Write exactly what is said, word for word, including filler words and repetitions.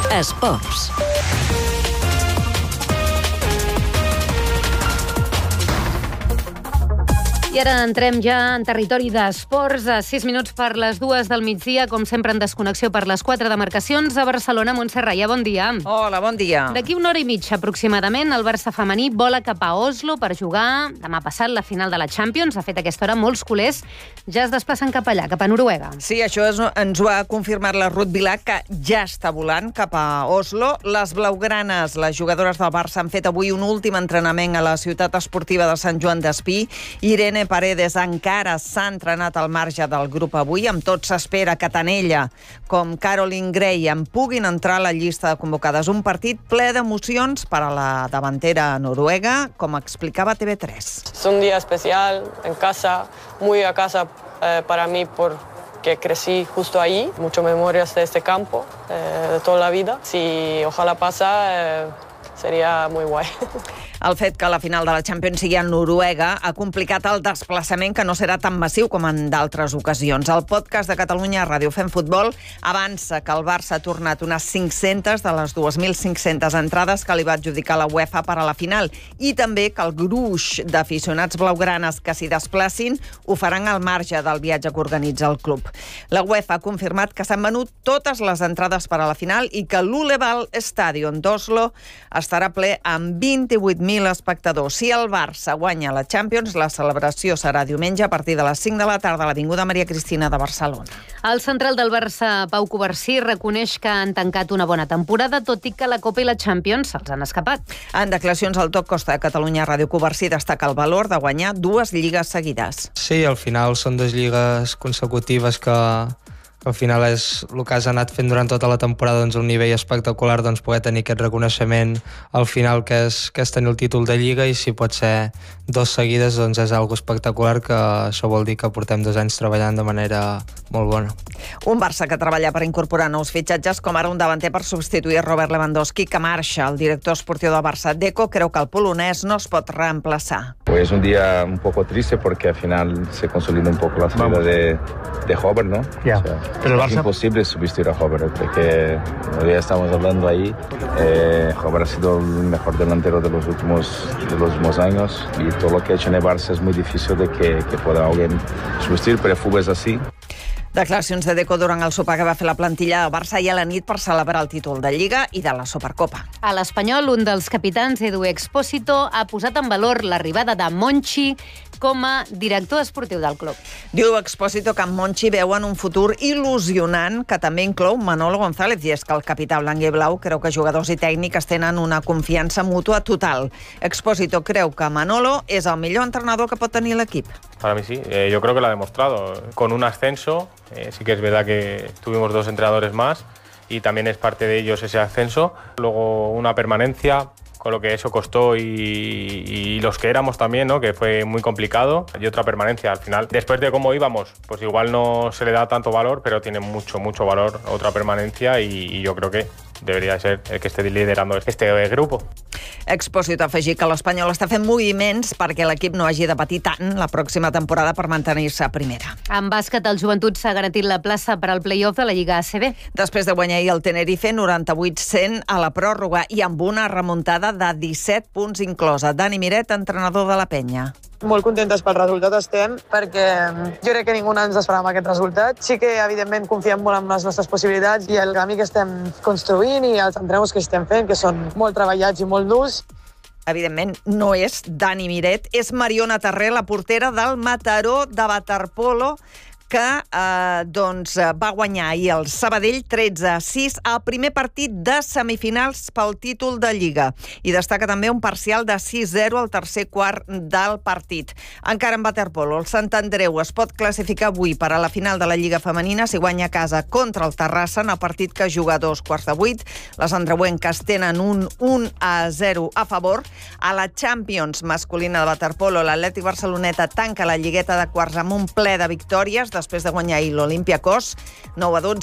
Esports. I ara entrem ja en territori d'esports. A sis minuts per les dues del migdia, com sempre en desconnexió per les quatre demarcacions. A Barcelona, Montse Raia, bon dia. Hola, bon dia. D'aquí una hora i mitja aproximadament, el Barça femení vola cap a Oslo per jugar demà passat la final de la Champions. De fet, a aquesta hora molts culers ja es desplacen cap allà, cap a Noruega. Sí, això és, ens ho ha confirmat la Ruth Vilà, que ja està volant cap a Oslo. Les blaugranes, les jugadores del Barça, han fet avui un últim entrenament a la ciutat esportiva de Sant Joan d'Espí. Irene Paredes encara s'ha entrenat al marge del grup avui. Amb tot s'espera que tant ella com Caroline Gray en puguin entrar a la llista de convocades. Un partit ple d'emocions per a la davantera noruega, com explicava T V tres. Es un día especial en casa, muy a casa eh, para mí porque crecí justo ahí. Muchas memorias de este campo, eh, de toda la vida. Si ojalá pasa, eh, sería muy guay. El fet que la final de la Champions sigui a Noruega ha complicat el desplaçament, que no serà tan massiu com en d'altres ocasions. El podcast de Catalunya Ràdio Fem Futbol avança que el Barça ha tornat unes cinc-centes de les dues mil cinc-centes entrades que li va adjudicar la UEFA per a la final, i també que el gruix d'aficionats blaugranes que s'hi desplacin ho faran al marge del viatge que organitza el club. La UEFA ha confirmat que s'han venut totes les entrades per a la final i que l'Uleval Stadion d'Oslo estarà ple amb vint-i-vuit mil espectadors. Si el Barça guanya la Champions, la celebració serà diumenge a partir de les cinc de la tarda a l'Avinguda Maria Cristina de Barcelona. El central del Barça, Pau Covarsí, reconeix que han tancat una bona temporada, tot i que la Copa i la Champions se'ls han escapat. En declaracions al Top Costa de Catalunya Ràdio, Covarsí destaca el valor de guanyar dues lligues seguides. Sí, al final són dues lligues consecutives que... al final és el que has anat fent durant tota la temporada, doncs, a un nivell espectacular, doncs, poder tenir aquest reconeixement al final, que és, que és tenir el títol de Lliga, i si pot ser dos seguides, doncs és algo espectacular, que això vol dir que portem dos anys treballant de manera molt bona. Un Barça que treballa per incorporar nous fitxatges, com ara un davanter per substituir Robert Lewandowski, que marxa. El director esportiu del Barça, Deco, creu que el polonès no es pot reemplaçar. Pues un día un poco triste porque al final se consolida un poco la salida de, de Hover, ¿no? Yeah. O sea, Pero el es Barça... imposible sustituir a Hover, porque todavía estamos hablando ahí. Eh, Hover ha sido el mejor delantero de los últimos de los últimos años, y todo lo que ha hecho en el Barça es muy difícil de que, que pueda alguien sustituir, pero el fútbol es así. Declaracions de Deco durant el sopar que va fer la plantilla del Barça ahir a la nit per celebrar el títol de Lliga i de la Supercopa. A l'Espanyol, un dels capitans, Edu Expósito, ha posat en valor l'arribada de Monchi com a director esportiu del club. Diu Expósito que en Monchi veuen un futur il·lusionant que també inclou Manolo González, i és que el capità blanc i blau creu que jugadors i tècnics tenen una confiança mútua total. Expósito creu que Manolo és el millor entrenador que pot tenir l'equip. Para mí sí, eh, yo creo que lo ha demostrado. Con un ascenso, eh, sí que es verdad que tuvimos dos entrenadores más y también es parte de ellos ese ascenso. Luego una permanencia, con lo que eso costó, y, y los que éramos también, ¿no? Que fue muy complicado, y otra permanencia al final. Después de cómo íbamos, pues igual no se le da tanto valor, pero tiene mucho, mucho valor otra permanencia, y, y yo creo que debería ser el que esté liderando este grupo. Expósito ha afegit que l'Espanyol està fent moviments perquè l'equip no hagi de patir tant la pròxima temporada per mantenir-se a primera. En bàsquet, el Joventut s'ha garantit la plaça per al play-off de la Lliga A C B. Després de guanyar ahir el Tenerife noranta-vuit cent a la pròrroga i amb una remuntada de disset punts inclosa. Dani Miret, entrenador de la Penya. Molt contentes pel resultat estem, perquè jo crec que ningú ens esperava aquest resultat. Sí que, evidentment, confiem molt en les nostres possibilitats i el camí que estem construint i els entrenaments que estem fent, que són molt treballats i molt durs. Evidentment, no és Dani Miret, és Mariona Terré, la portera del Mataró de waterpolo, que eh, doncs, va guanyar ahir el Sabadell tretze a sis al primer partit de semifinals pel títol de Lliga. I destaca també un parcial de sis zero al tercer quart del partit. Encara en waterpolo, el Sant Andreu es pot classificar avui per a la final de la Lliga Femenina si guanya a casa contra el Terrassa en el partit que juga a dos quarts de vuit. Les andreuenques tenen un un a zero a favor. A la Champions masculina de waterpolo, l'Atlètic Barceloneta tanca la lligueta de quarts amb un ple de victòries després de guanyar ahir l'Olympiacos nou a dotze.